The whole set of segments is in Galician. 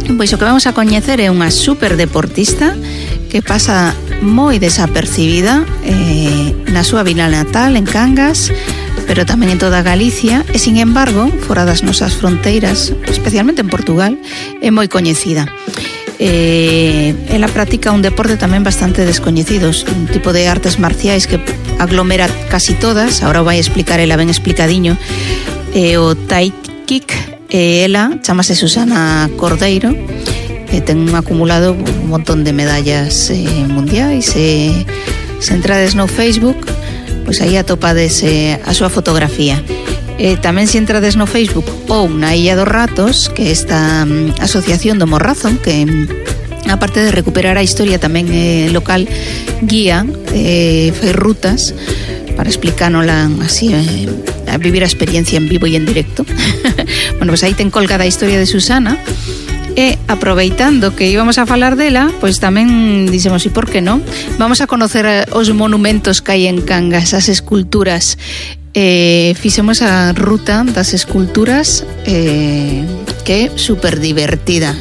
Pois o que vamos a coñecer é unha superdeportista que pasa moi desapercibida na súa vila natal, en Cangas, pero tamén en toda Galicia, e, sin embargo, fora das nosas fronteiras, especialmente en Portugal, é moi coñecida. Ela practica un deporte tamén bastante descoñecido, un tipo de artes marciais que aglomera casi todas, agora o vai explicar ela ben explicadiño, o Tai Kick. Ela chamase Susana Cordeiro, ten acumulado un montón de medallas mundiais, se entrades no Facebook, pois aí atopades a súa fotografía. Tamén se entrades no Facebook ou na Illa dos Ratos, que é esta asociación do Morrazo, que aparte de recuperar a historia tamén local, guía, fai rutas para explicánola así, a vivir a experiencia en vivo e en directo. Bueno, pues aí ten colgada a historia de Susana, e aproveitando que íbamos a falar dela, pois tamén dixemos, e por que non? Vamos a conocer os monumentos que hai en Cangas, as esculturas. Fixemos a ruta das esculturas, que é super divertida.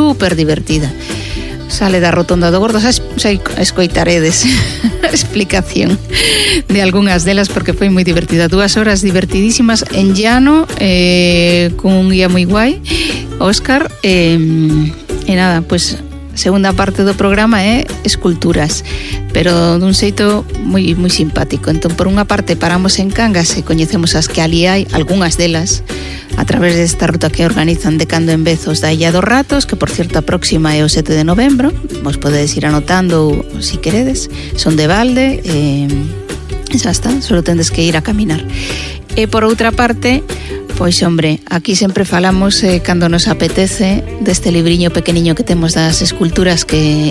Sale da Rotonda do Gordo, xa escoitaredes a explicación de algunhas delas, porque foi moi divertida. 2 horas divertidísimas en llano, con un guía moi guai, Óscar, e nada, pois segunda parte do programa é esculturas, pero dun xeito moi moi simpático. Entón, por unha parte paramos en Cangas e coñecemos as que ali hai, algunhas delas, a través desta ruta que organizan de cando en vez os da Illa dos Ratos, que por certo a próxima é o 7 de novembro, vos podedes ir anotando si queredes, son de balde, xa está, solo tendes que ir a caminar. E por outra parte, pois hombre, aquí sempre falamos cando nos apetece deste libriño pequeniño que temos das esculturas,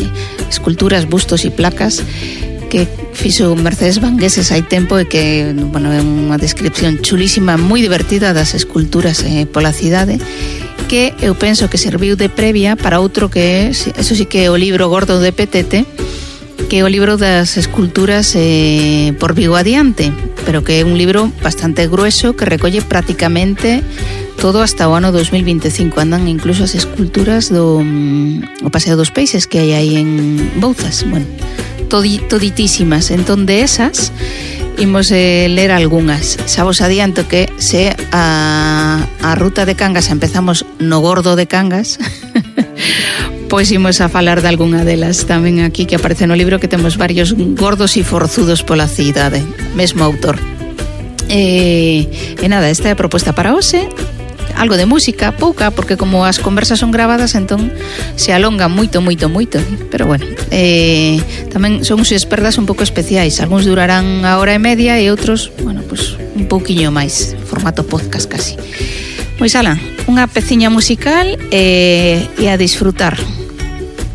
bustos e placas que fixo Mercedes Vangueses hai tempo, e que, bueno, é unha descripción chulísima, moi divertida das esculturas pola cidade, que eu penso que serviu de previa para outro que é, eso sí que é o libro gordo de Petete, que é o libro das esculturas por Vigo Adiante, pero que é un libro bastante grueso que recolle prácticamente todo hasta o ano 2025. Andan incluso as esculturas do Paseo dos Peixes que hai aí en Bouzas, bueno, toditísimas. Entón, de esas imos ler algunhas. Xa vos adianto que se a ruta de Cangas empezamos no Gordo de Cangas, pois imos a falar de algunha delas tamén aquí, que aparece no libro, que temos varios gordos e forzudos pola cidade, mesmo autor. E nada, esta é a proposta para hoxe. Algo de música, pouca, porque como as conversas son gravadas, entón se alonga moito, pero bueno, tamén son uns esperdas un pouco especiais, algúns durarán a hora e media e outros, bueno, pues un pouquiño máis, formato podcast casi. Pois ala, unha peciña musical e a disfrutar.